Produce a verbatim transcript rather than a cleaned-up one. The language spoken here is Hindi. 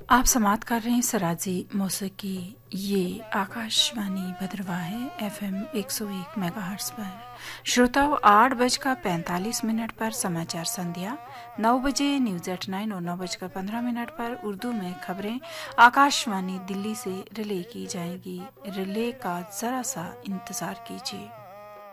आप समाप्त कर रहे हैं सराजी मौसीकी। ये आकाशवाणी भद्रवाह है एफएम एक सौ एक मेगाहर्ट्ज पर। श्रोताओं, आठ बजकर पैंतालीस मिनट पर समाचार संध्या, नौ बजे न्यूज एट नाइन और नौ बजकर पंद्रह मिनट पर उर्दू में खबरें आकाशवाणी दिल्ली से रिले की जाएगी। रिले का जरा सा इंतजार कीजिए।